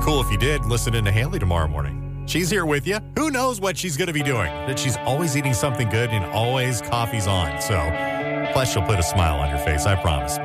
cool if you did. Listen in to Haley tomorrow morning. She's here with you. Who knows what she's going to be doing? That she's always eating something good and always coffee's on. So, plus she'll put a smile on your face, I promise.